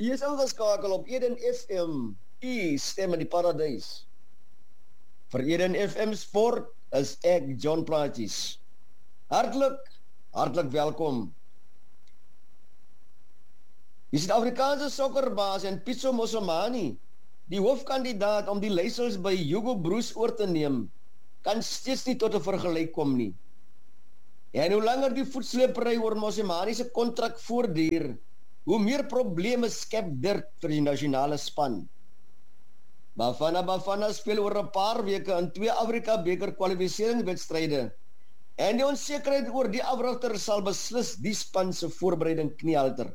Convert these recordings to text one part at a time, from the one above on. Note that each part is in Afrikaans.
Jy is ingeskakel op Eden FM, u stem in die paradys. Vir Eden FM Sport is ek John Plaatjes. Hartlik welkom. Die Suid-Afrikaanse sokkerbaas en Pitso Mosimane, die hoofkandidaat om die leiersels by Hugo Broos oor te neem, kan steeds nie tot 'n vergelyk kom nie. En hoe langer die voetsleepery oor Mosimane se kontrak voortduur, hoe meer probleme skep dit vir die nasionale span. Bafana speel oor 'n paar weke in 2 Afrika beker kwalifikasiewedstryde. En die onsekerheid oor die afrigter sal beslis die span se voorbereiding kniehalter.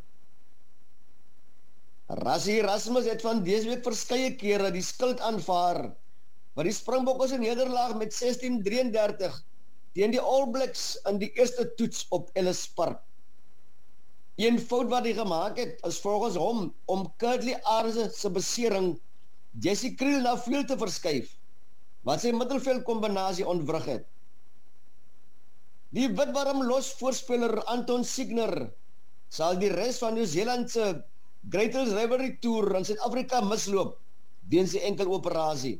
Rassie Erasmus het van dese week verskeie kere die skuld aanvaar wat die Springbokke se nederlaag met 16-33 teen die All Blacks in die eerste toets op Ellis Park. Een fout wat hy gemaak het is volgens hom om Kurtley Arendse se besering Jesse Kriel na vleuel te verskuif, wat sy middelveldkombinasie ontwrig het. Die witwarm los voorspeler Anton Signer sal die res van Nieu-Seeland se Greatest Rivalry Tour in Suid-Afrika misloop weens die enkel operasie.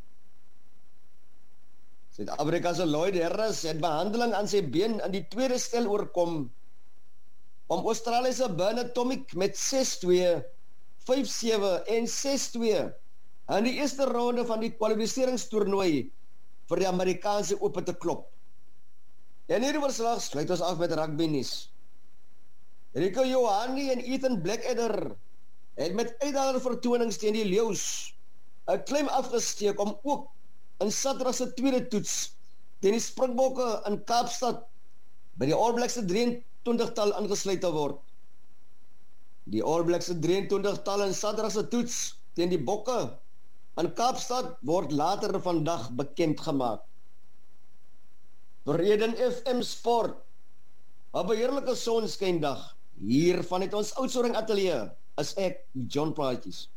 Suid-Afrika se Lloyd Harris het behandeling aan sy been in die tweede stel oorkom om Australië se Bernard Tomic met 6-2, 5-7 en 6-2 in die eerste ronde van die kwalifiseringstoernooi vir die Amerikaanse Ope te klop. En hierdie verslag sluit ons af met rugby nuus. Rico Ioane en Ethan Blackadder het met uitdaler vertonings teen die Leeu's 'n klem afgesteek om ook in Saterdag se tweede toets teen die Springbokke in Kaapstad by die All Blacks se 23-tal ingesluit te word. Die All Blacks se 23-tal in Saterdag se toets teen die Bokke in Kaapstad word later vandag bekend gemaak. Vir Eden FM Sport, 'n beheerlike sonskyndag hier vanuit ons Oudtshoorn ateljee is ek John Plaatjes.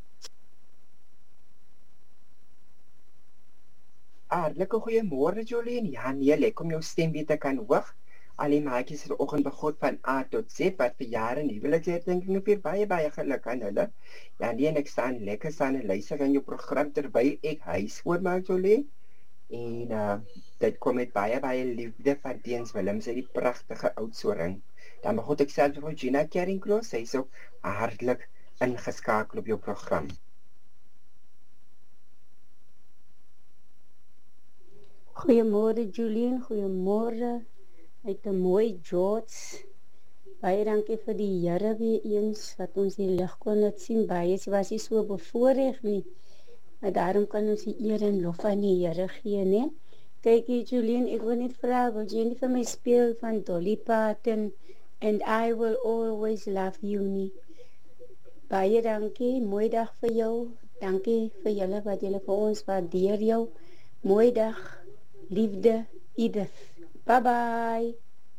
Hartlike goeiemôre Jolien. Ja nee, lekker om jou stem weer te kan hoor. Al die maatjies het oggend begroet van A tot Z wat vir jare nie wil ek dink ek vir baie geluk aan hulle. Ja nee, en ek staan lekker staan en luister aan jou program terwyl ek huis skoonmaak Jolien. En dit kom met baie liefde van Teens Willems uit die pragtige Oudtshoorn. Dan begroet ek self vir Gina Keringkloos, sy is ook hartlik ingeskakel op jou program. Goeiemôre Julien, goeiemôre. Uit 'n mooi George. Baie dankie vir die Here weer eens wat ons die lig kon laat sien. Baie was nie so bevoorreg nie. Maar daarom kan ons die eer en lof aan die Here gee, né? Kyk hier Julien, ek wil net vra, wil jy nie vir my speel van Dolly Parton and I Will Always Love You nie? Baie dankie, mooi dag vir jou. Dankie vir julle wat julle vir ons waardeer jou. Mooi dag. Liefde, Edith. Bye bye.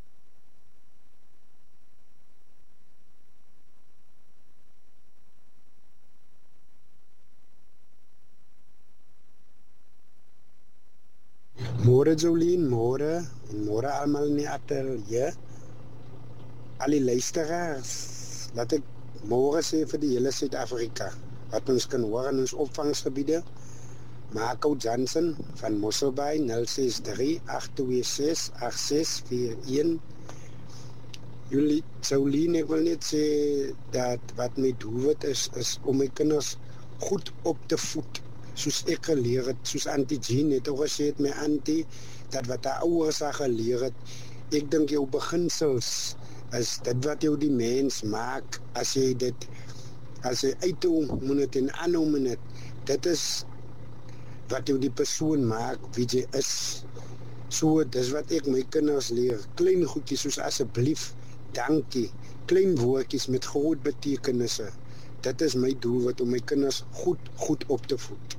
Môre Jolien, môre almal in die ateljee. Al die luisteraars, laat ek môre sê vir die hele Suid-Afrika, wat ons kan hoor in ons opvangsgebiede. Marco Johnson van Mosselbaai 063-826-8641. Jolien, ek wil net sê dat wat my doelwit is om my kinders goed op te voed, soos ek geleer het, soos Auntie Jean het ook gesê het, my auntie, dat wat haar ouers haar geleer het, ek dink jou beginsels is dit wat jou die mens maak, as jy uithou moet het en aanhou moet het, dit is wat jou die persoon maak, wie jy is. So, dis wat ek my kinders leer, klein goedjies soos asseblief, dankie, klein woordjies met groot betekenisse, dit is my doel, wat om my kinders goed op te voed.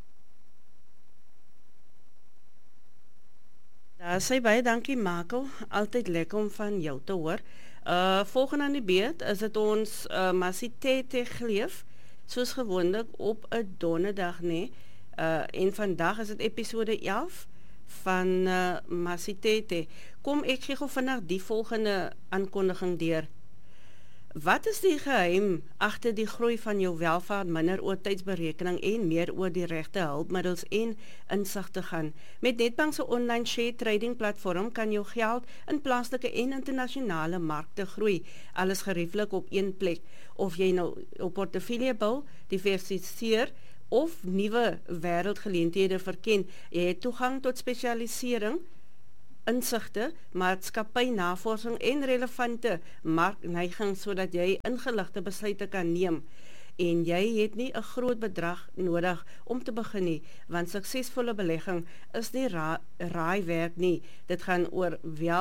Daar sê baie dankie Marco, altyd lekker om van jou te hoor. Volgende aan die beurt is dit ons Masitete geleef, soos gewoonlik op 'n donderdag, nee. En vandag is dit episode 11 van Masitete. Kom ek gee gou vinnig die volgende aankondiging deur. Wat is die geheim agter die groei van jou welvaart, minder oor tydsberekening en meer oor die regte hulpmiddels en insig te gaan? Met Nedbank se online share trading platform kan jou geld in plaaslike en internasionale markte groei, alles gerieflik op een plek. Of jy nou op portefeulje bou, diversifiseer of nuwe wêreldgeleenthede verken, jy het toegang tot spesialisering, insigte, maatskappynavorsing en relevante markneigings sodat jy ingeligte besluite kan neem. En jy het nie 'n groot bedrag nodig om te begin nie, want suksesvolle belegging is nie raai werk nie. Dit gaan oor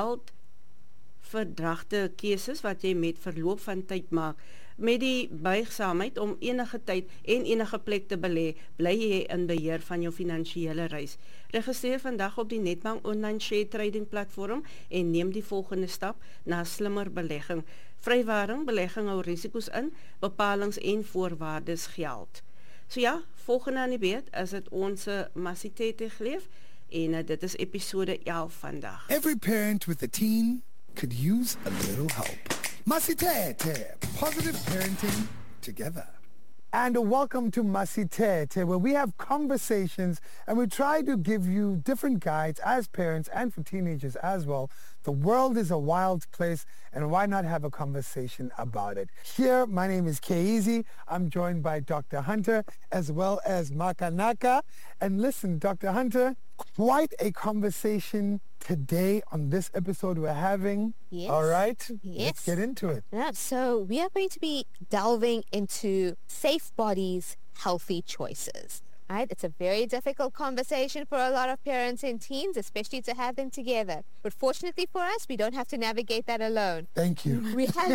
verdragte keuses wat jy met verloop van tyd maak. Met die buigsaamheid om enige tyd en enige plek te belê, bly jy in beheer van jou finansiële reis. Registreer vandag op die Nedbank online share trading platform en neem die volgende stap na slimmer belegging. Vrywaring, belegging hou risiko's in, bepalings en voorwaardes geld. So ja, volgende aan die beurt is dit ons Masitete Gleef en dit is episode 11 vandag. Every parent with a teen could use a little help. Masitete, positive parenting together. And welcome to Masitete, where we have conversations and we try to give you different guides as parents and for teenagers as well. The world is a wild place, and why not have a conversation about it? Here, my name is Keizi. I'm joined by Dr. Hunter as well as Makanaka. And listen, Dr. Hunter, quite a conversation today on this episode we're having. Yes. All right? Yes. Let's get into it. Yeah, so we are going to be delving into safe bodies, healthy choices. Right? It's a very difficult conversation for a lot of parents and teens, especially to have them together. But fortunately for us, we don't have to navigate that alone. Thank you. We have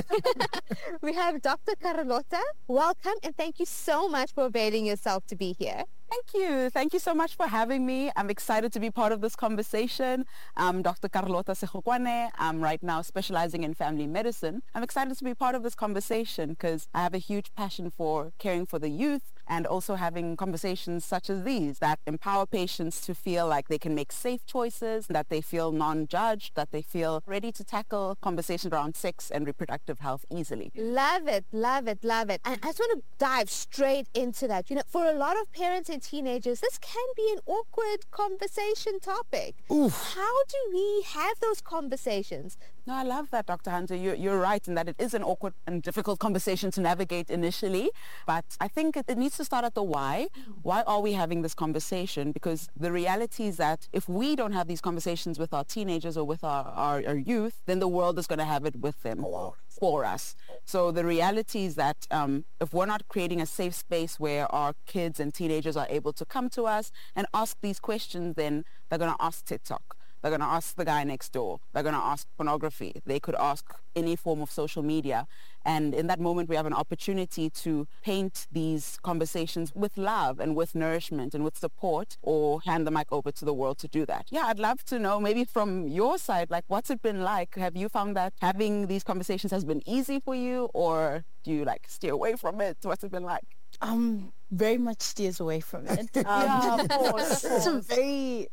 we have Dr. Carlota. Welcome, and thank you so much for availing yourself to be here. Thank you. Thank you so much for having me. I'm excited to be part of this conversation. I'm Dr. Carlota Sekhukhwane. I'm right now specializing in family medicine. I'm excited to be part of this conversation because I have a huge passion for caring for the youth and also having conversations such as these that empower patients to feel like they can make safe choices, that they feel non-judged, that they feel ready to tackle conversations around sex and reproductive health easily. Love it, love it, love it. And I just want to dive straight into that. You know, for a lot of parents and teenagers, this can be an awkward conversation topic. Oof. How do we have those conversations? No, I love that, Dr. Hunter. You're right in that it is an awkward and difficult conversation to navigate initially, but I think it needs to start at the why. Why are we having this conversation? Because the reality is that if we don't have these conversations with our teenagers or with our youth, then the world is going to have it with them for us. So the reality is that if we're not creating a safe space where our kids and teenagers are able to come to us and ask these questions, then they're going to ask TikTok. They're going to ask the guy next door. They're going to ask pornography. They could ask any form of social media. And in that moment, we have an opportunity to paint these conversations with love and with nourishment and with support, or hand the mic over to the world to do that. Yeah, I'd love to know maybe from your side, like, what's it been like? Have you found that having these conversations has been easy for you, or do you like steer away from it? What's it been like? Very much steers away from it. Yeah, of course. It's a very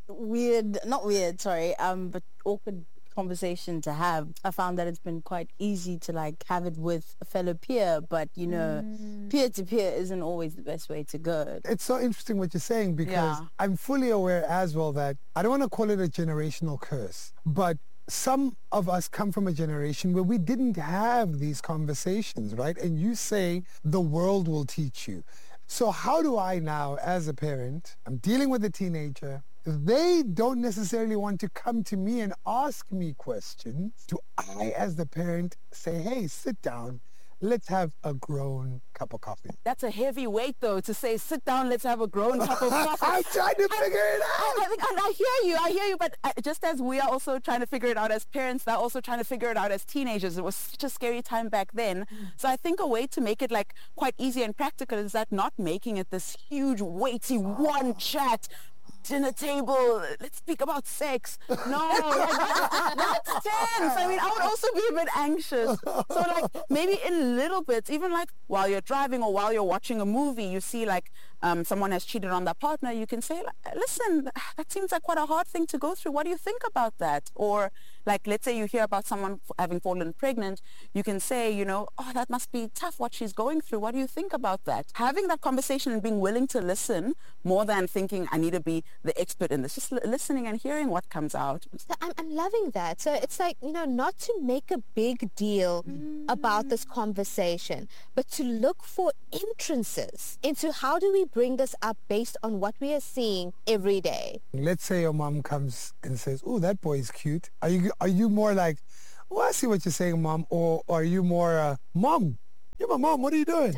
but awkward conversation to have. I found that it's been quite easy to like have it with a fellow peer, but you know, peer to peer isn't always the best way to go. It's so interesting what you're saying because I'm fully aware as well that I don't want to call it a generational curse, but some of us come from a generation where we didn't have these conversations, right? And you say the world will teach you. So how do I now, as a parent, I'm dealing with a teenager, they don't necessarily want to come to me and ask me questions. Do I, as the parent, say, hey, sit down, let's have a grown cup of coffee? That's a heavy weight, though, to say, sit down, let's have a grown cup of coffee. I'm trying to figure it out. I hear you, but just as we are also trying to figure it out as parents, they're also trying to figure it out as teenagers. It was such a scary time back then. So I think a way to make it like quite easy and practical is that not making it this huge, weighty one chat, dinner table, let's speak about sex. No, that's tense. I mean, I would also be a bit anxious. So like maybe in little bits, even like while you're driving or while you're watching a movie, you see like someone has cheated on their partner, you can say, listen, that seems like quite a hard thing to go through. What do you think about that? Or Like, let's say you hear about someone having fallen pregnant, you can say, you know, oh, that must be tough what she's going through. What do you think about that? Having that conversation and being willing to listen more than thinking I need to be the expert in this. Just listening and hearing what comes out. So I'm loving that. So it's like, you know, not to make a big deal about this conversation, but to look for entrances into how do we bring this up based on what we are seeing every day. Let's say your mom comes and says, oh, that boy is cute. Are you more like, oh, I see what you're saying, Mom, or are you more, Mom, you're my mom, what are you doing?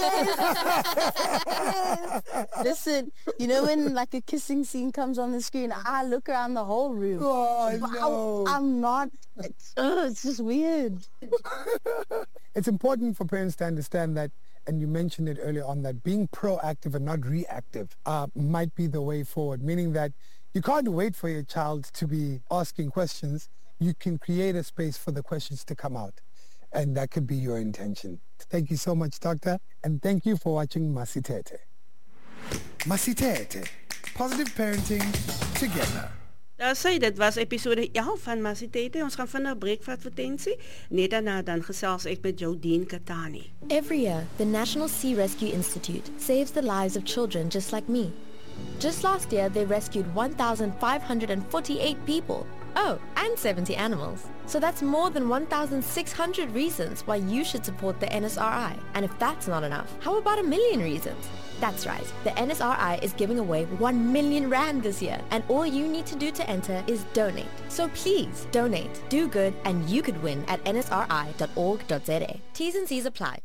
Listen, you know when like a kissing scene comes on the screen, I look around the whole room. Oh, no. I'm not, it's just weird. It's important for parents to understand that, and you mentioned it earlier on, that being proactive and not reactive might be the way forward, meaning that you can't wait for your child to be asking questions. You can create a space for the questions to come out. And that could be your intention. Thank you so much, Doctor. And thank you for watching Masitete. Masitete. Positive parenting together. Daar sê dit was episode 11 van Masitete. Ons gaan vinnig 'n breek vir advertensie. Net daarna dan gesels ek met Jodine Katani. Every year, the National Sea Rescue Institute saves the lives of children just like me. Just last year, they rescued 1,548 people. Oh, and 70 animals. So that's more than 1,600 reasons why you should support the NSRI. And if that's not enough, how about 1 million reasons? That's right, the NSRI is giving away 1 million rand this year, and all you need to do to enter is donate. So please, donate, do good, and you could win at nsri.org.za. T's and C's apply.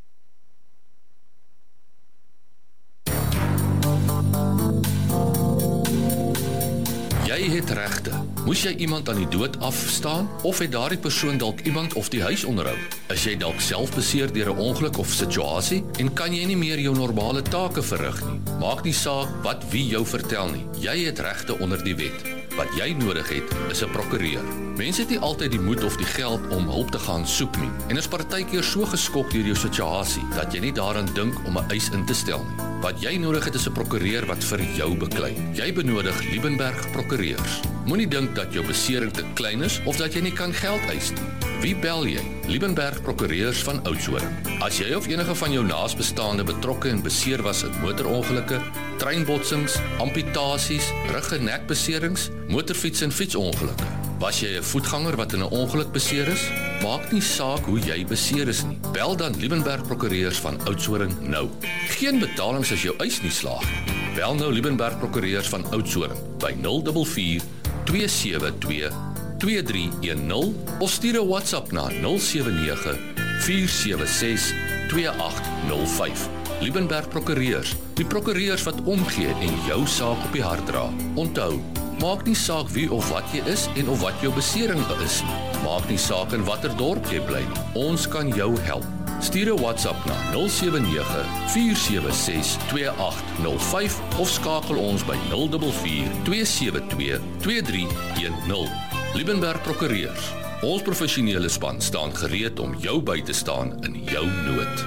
Jy het regte. Moes jy iemand aan die dood afstaan of het daardie persoon dalk iemand of die huis onderhou? Is jy dalk self beseer deur 'n ongeluk of situasie en kan jy nie meer jou normale take verrig nie? Maak nie saak wat wie jou vertel nie. Jy het regte onder die wet. Wat jy nodig het, is 'n prokureur. Mense het nie altyd die moed of die geld om hulp te gaan soek nie en is partykeer so geskok deur jou situasie dat jy nie daaraan dink om 'n eis in te stel nie. Wat jy nodig het is 'n prokureur wat vir jou beklei. Jy benodig Liebenberg prokureurs. Moenie dink dat jou besering te klein is of dat jy nie kan geld eis nie. Wie bel jy? Liebenberg prokureurs van Oudtshoorn. As jy of enige van jou naasbestaande betrokke en beseer was in motorongelukke, treinbotsings, amputasies, rug- en nekbeserings, motorfiets- en fietsongelukke. Was jy 'n voetganger wat in 'n ongeluk beseer is? Maak nie saak hoe jy beseer is nie. Bel dan Liebenberg prokureurs van Oudtshoorn nou. Geen betalings as jou eis nie slaag. Bel nou Liebenberg prokureurs van Oudtshoorn by 044 272 2310 of stuur 'n WhatsApp na 079 476 2805. Liebenberg prokureurs, die prokureurs wat omgee en jou saak op die hart dra. Onthou, maak nie saak wie of wat jy is en of wat jou besering is nie. Maak nie saak in watter dorp jy bly nie. Ons kan jou help. Stuur 'n WhatsApp na 079 476 2805 of skakel ons by 044 272 2310. Liebenberg prokureurs. Ons professionele span staan gereed om jou by te staan in jou nood.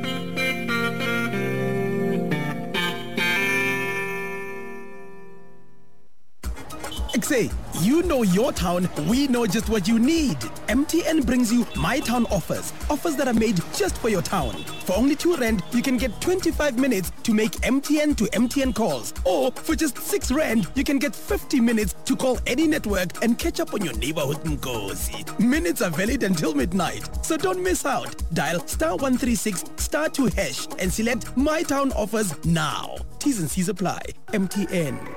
Say, you know your town, we know just what you need. MTN brings you My Town offers. Offers that are made just for your town. For only R2, you can get 25 minutes to make MTN to MTN calls. Or for just R6, you can get 50 minutes to call any network and catch up on your neighborhood Nkosi. Minutes are valid until midnight, so don't miss out. Dial *136 *2# and select My Town offers now. T's and C's apply. MTN.